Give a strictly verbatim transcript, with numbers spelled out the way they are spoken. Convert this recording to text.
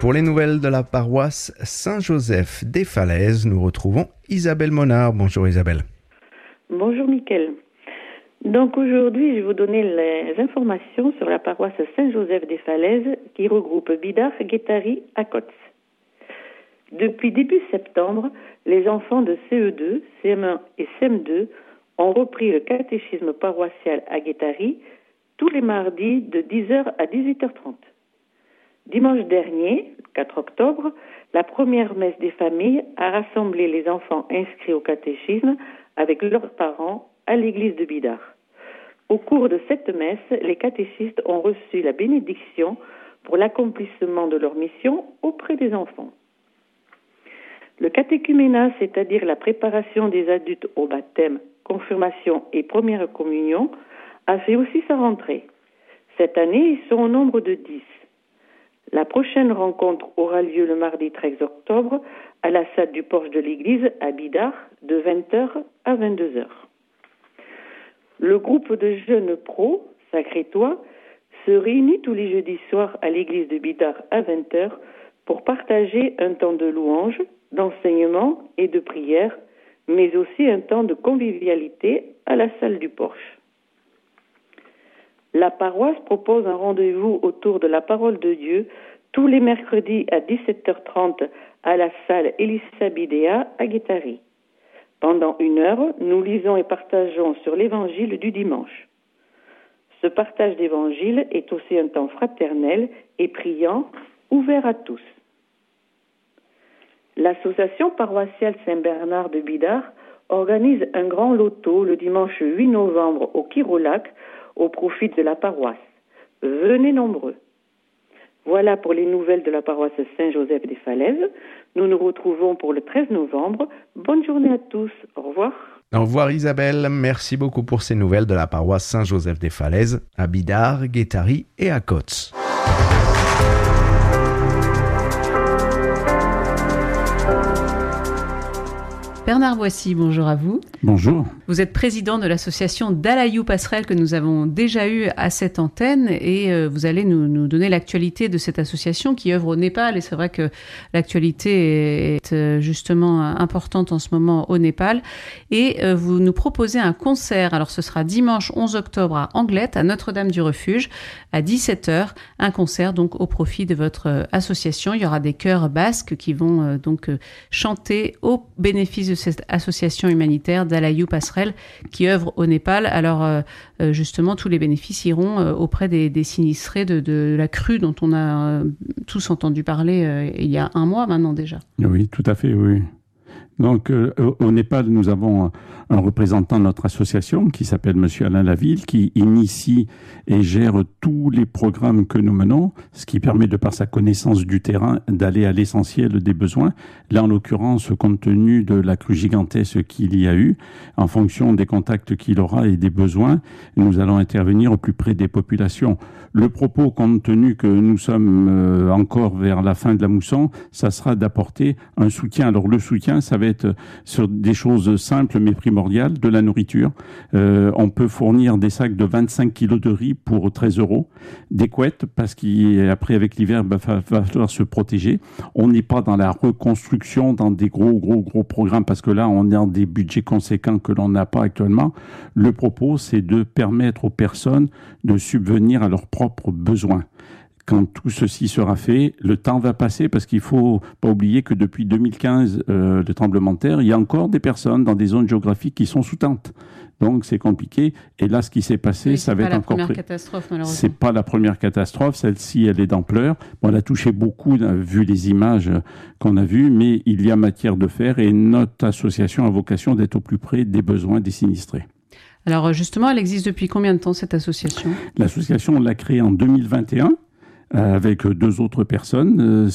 Pour les nouvelles de la paroisse Saint-Joseph des Falaises, nous retrouvons Isabelle Monard. Bonjour Isabelle. Bonjour Mickaël. Donc aujourd'hui, je vais vous donner les informations sur la paroisse Saint-Joseph des Falaises qui regroupe Bidart, Guétari, Accots. Depuis début septembre, les enfants de C E deux, C M un et C M deux ont repris le catéchisme paroissial à Guétari tous les mardis de dix heures à dix-huit heures trente. Dimanche dernier, le quatre octobre, la première messe des familles a rassemblé les enfants inscrits au catéchisme avec leurs parents à l'église de Bidart. Au cours de cette messe, les catéchistes ont reçu la bénédiction pour l'accomplissement de leur mission auprès des enfants. Le catéchuménat, c'est-à-dire la préparation des adultes au baptême, confirmation et première communion, a fait aussi sa rentrée. Cette année, ils sont au nombre de dix. La prochaine rencontre aura lieu le mardi treize octobre à la salle du porche de l'église à Bidart de vingt heures à vingt-deux heures. Le groupe de jeunes pros, Sacré-Toi, se réunit tous les jeudis soirs à l'église de Bidart à vingt heures pour partager un temps de louange, d'enseignement et de prière, mais aussi un temps de convivialité à la salle du porche. La paroisse propose un rendez-vous autour de la parole de Dieu tous les mercredis à dix-sept heures trente à la salle Elissa Bidéa à Guétari. Pendant une heure, nous lisons et partageons sur l'évangile du dimanche. Ce partage d'évangile est aussi un temps fraternel et priant, ouvert à tous. L'association paroissiale Saint-Bernard de Bidart organise un grand loto le dimanche huit novembre au Kirolac au profit de la paroisse. Venez nombreux. Voilà pour les nouvelles de la paroisse Saint-Joseph des Falaises. Nous nous retrouvons pour le treize novembre. Bonne journée à tous. Au revoir. Au revoir Isabelle. Merci beaucoup pour ces nouvelles de la paroisse Saint-Joseph des Falaises à Bidart, Guétari et Accots. Bernard Boissy, bonjour à vous. Bonjour. Vous êtes président de l'association Dalayou Passerelle que nous avons déjà eue à cette antenne et euh, vous allez nous, nous donner l'actualité de cette association qui œuvre au Népal. Et c'est vrai que l'actualité est euh, justement importante en ce moment au Népal. Et euh, vous nous proposez un concert. Alors ce sera dimanche onze octobre à Anglette, à Notre-Dame-du-Refuge, à dix-sept heures. Un concert donc au profit de votre euh, association. Il y aura des chœurs basques qui vont euh, donc euh, chanter au bénéfice de cette association humanitaire Dalayou Passerelle qui œuvre au Népal. Alors euh, justement, tous les bénéfices iront euh, auprès des, des sinistrés de, de la crue dont on a euh, tous entendu parler euh, il y a un mois maintenant déjà. Oui, tout à fait, oui. Donc, euh, au Népal, nous avons un représentant de notre association qui s'appelle Monsieur Alain Laville, qui initie et gère tous les programmes que nous menons, ce qui permet, de par sa connaissance du terrain, d'aller à l'essentiel des besoins. Là, en l'occurrence, compte tenu de la crue gigantesque qu'il y a eu, en fonction des contacts qu'il aura et des besoins, nous allons intervenir au plus près des populations. Le propos, compte tenu que nous sommes euh, encore vers la fin de la mousson, ça sera d'apporter un soutien. Alors, le soutien, ça va être sur des choses simples mais primordiales, de la nourriture. Euh, on peut fournir des sacs de vingt-cinq kilos de riz pour treize euros, des couettes, parce qu'après avec l'hiver, il va, va falloir se protéger. On n'est pas dans la reconstruction, dans des gros, gros, gros programmes, parce que là, on est dans des budgets conséquents que l'on n'a pas actuellement. Le propos, c'est de permettre aux personnes de subvenir à leurs propres besoins. Quand tout ceci sera fait, le temps va passer parce qu'il faut pas oublier que depuis deux mille quinze, euh, le tremblement de terre, il y a encore des personnes dans des zones géographiques qui sont sous tente. Donc c'est compliqué. Et là, ce qui s'est passé, oui, ça va être encore. C'est pas la première catastrophe, malheureusement. C'est pas la première catastrophe. Celle-ci, elle est d'ampleur. Bon, elle a touché beaucoup, vu les images qu'on a vues, mais il y a matière de faire et notre association a vocation d'être au plus près des besoins des sinistrés. Alors justement, elle existe depuis combien de temps, cette association ? L'association, on l'a créée en deux mille vingt et un. Avec deux autres personnes.